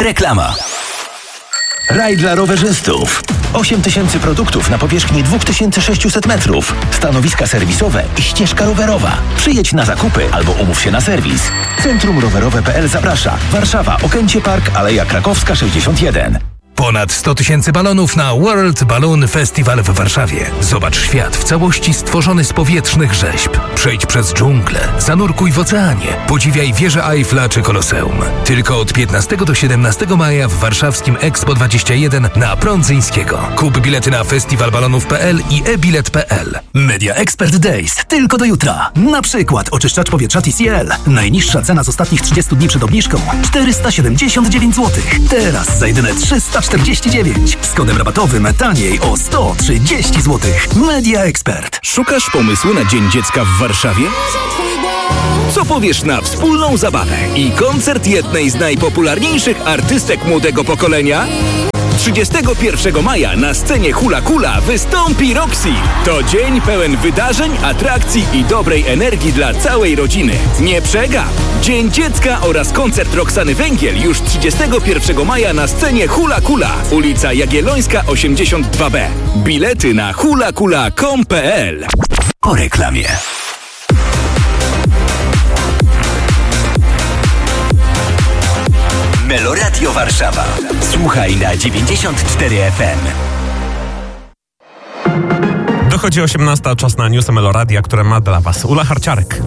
Reklama. Raj dla rowerzystów. 8000 produktów na powierzchni 2600 metrów. Stanowiska serwisowe i ścieżka rowerowa. Przyjedź na zakupy albo umów się na serwis. Centrum Rowerowe.pl zaprasza. Warszawa, Okęcie Park, Aleja Krakowska 61. Ponad 100 000 balonów na World Balloon Festival w Warszawie. Zobacz świat w całości stworzony z powietrznych rzeźb. Przejdź przez dżunglę, zanurkuj w oceanie, podziwiaj wieżę Eiffla czy Koloseum. Tylko od 15 do 17 maja w warszawskim Expo 21 na Prądzyńskiego. Kup bilety na festiwalbalonów.pl i e-bilet.pl. Media Expert Days. Tylko do jutra. Na przykład oczyszczacz powietrza TCL. Najniższa cena z ostatnich 30 dni przed obniżką 479 zł. Teraz za jedyne 349. Z kodem rabatowym taniej o 130 zł. Media Expert. Szukasz pomysłu na Dzień Dziecka w Warszawie? Co powiesz na wspólną zabawę i koncert jednej z najpopularniejszych artystek młodego pokolenia? 31 maja na scenie Hula Kula wystąpi Roxy. To dzień pełen wydarzeń, atrakcji i dobrej energii dla całej rodziny. Nie przegap! Dzień Dziecka oraz koncert Roxany Węgiel już 31 maja na scenie Hula Kula. Ulica Jagiellońska 82B. Bilety na hulakula.com.pl. Po reklamie. Meloradio Warszawa. Słuchaj na 94 FM. Dochodzi 18, czas na newsy Meloradia, które ma dla Was Ula Harciarek.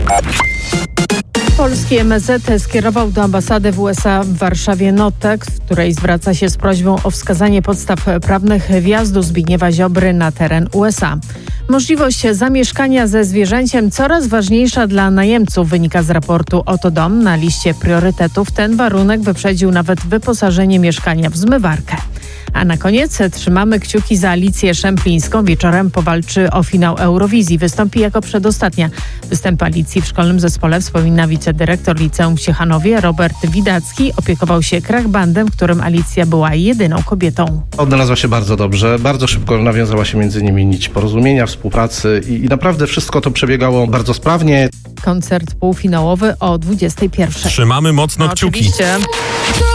Polski MSZ skierował do ambasady w USA w Warszawie notę, w której zwraca się z prośbą o wskazanie podstaw prawnych wjazdu Zbigniewa Ziobry na teren USA. Możliwość zamieszkania ze zwierzęciem coraz ważniejsza dla najemców, wynika z raportu Oto Dom. Na liście priorytetów ten warunek wyprzedził nawet wyposażenie mieszkania w zmywarkę. A na koniec trzymamy kciuki za Alicję Szemplińską. Wieczorem powalczy o finał Eurowizji. Wystąpi jako przedostatnia. Występ Alicji w szkolnym zespole wspomina wicedyrektor Liceum w Ciechanowie Robert Widacki. Opiekował się krach-bandem, w którym Alicja była jedyną kobietą. Odnalazła się bardzo dobrze. Bardzo szybko nawiązała się między nimi nić porozumienia, współpracy i naprawdę wszystko to przebiegało bardzo sprawnie. Koncert półfinałowy o 21:00. Trzymamy mocno kciuki. Oczywiście.